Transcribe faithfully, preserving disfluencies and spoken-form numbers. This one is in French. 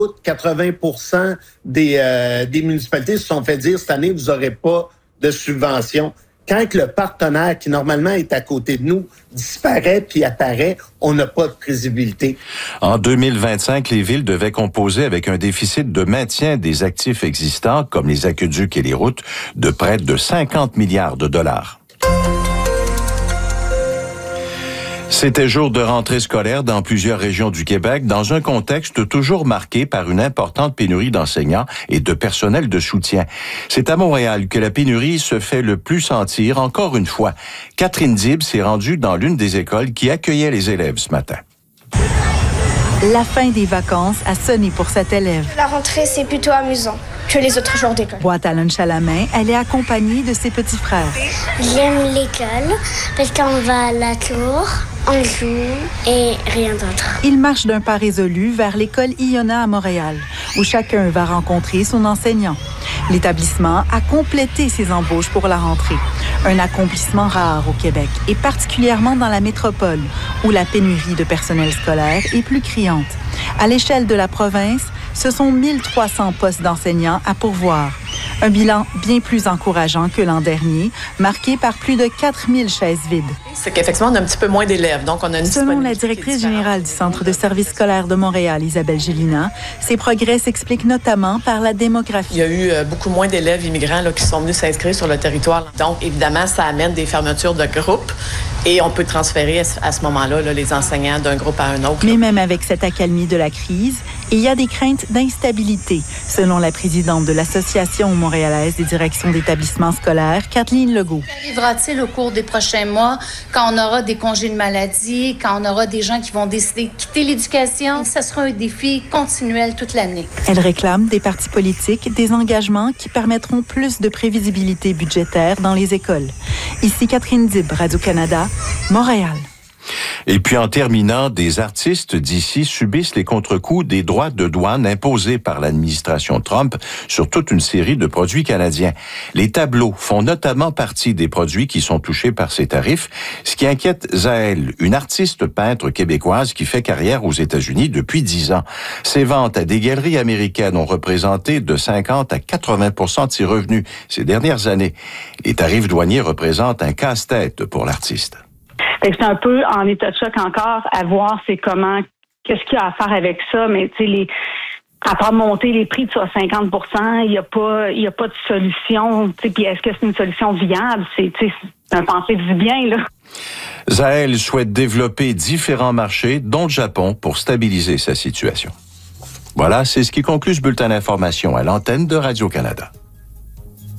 quatre-vingts pour cent des, euh, des municipalités se sont fait dire cette année, vous n'aurez pas de subvention. Quand le partenaire qui normalement est à côté de nous disparaît puis apparaît, on n'a pas de crédibilité. En deux mille vingt-cinq, les villes devaient composer avec un déficit de maintien des actifs existants, comme les aqueducs et les routes, de près de cinquante milliards de dollars. C'était jour de rentrée scolaire dans plusieurs régions du Québec, dans un contexte toujours marqué par une importante pénurie d'enseignants et de personnel de soutien. C'est à Montréal que la pénurie se fait le plus sentir encore une fois. Catherine Dib s'est rendue dans l'une des écoles qui accueillait les élèves ce matin. La fin des vacances a sonné pour cette élève. La rentrée, c'est plutôt amusant que les autres jours d'école. Boîte à lunch à la main, elle est accompagnée de ses petits frères. J'aime l'école parce qu'on va à la tour, on joue et rien d'autre. Ils marchent d'un pas résolu vers l'école Iona à Montréal, où chacun va rencontrer son enseignant. L'établissement a complété ses embauches pour la rentrée. Un accomplissement rare au Québec, et particulièrement dans la métropole, où la pénurie de personnel scolaire est plus criante. À l'échelle de la province, ce sont mille trois cents postes d'enseignants à pourvoir. Un bilan bien plus encourageant que l'an dernier, marqué par plus de quatre mille chaises vides. C'est qu'effectivement, on a un petit peu moins d'élèves, donc on a une Selon la directrice générale du Centre de services scolaires de Montréal, Isabelle Gélina, ces progrès s'expliquent notamment par la démographie. Il y a eu euh, beaucoup moins d'élèves immigrants là, qui sont venus s'inscrire sur le territoire. Donc, évidemment, ça amène des fermetures de groupes et on peut transférer à ce moment-là là, les enseignants d'un groupe à un autre. Mais même avec cette accalmie de la crise, il y a des craintes d'instabilité, selon la présidente de l'Association montréalaise des directions d'établissements scolaires, Kathleen Legault. Arrivera-t-il au cours des prochains mois, quand on aura des congés de maladie, quand on aura des gens qui vont décider de quitter l'éducation? Ce sera un défi continuel toute l'année. Elle réclame des partis politiques des engagements qui permettront plus de prévisibilité budgétaire dans les écoles. Ici Catherine Dib, Radio-Canada, Montréal. Et puis en terminant, des artistes d'ici subissent les contre-coups des droits de douane imposés par l'administration Trump sur toute une série de produits canadiens. Les tableaux font notamment partie des produits qui sont touchés par ces tarifs, ce qui inquiète Zaël, une artiste peintre québécoise qui fait carrière aux États-Unis depuis dix ans. Ses ventes à des galeries américaines ont représenté de cinquante à quatre-vingts pour cent de ses revenus ces dernières années. Les tarifs douaniers représentent un casse-tête pour l'artiste. Fait que c'est un peu en état de choc encore à voir c'est comment, qu'est-ce qu'il y a à faire avec ça, mais tu sais, les, à part monter les prix de soit cinquante pour cent, il n'y a pas, il y a pas de solution, tu sais, puis est-ce que c'est une solution viable? C'est, tu sais, c'est un pensée du bien, là. Zaël souhaite développer différents marchés, dont le Japon, pour stabiliser sa situation. Voilà, c'est ce qui conclut ce bulletin d'information à l'antenne de Radio-Canada.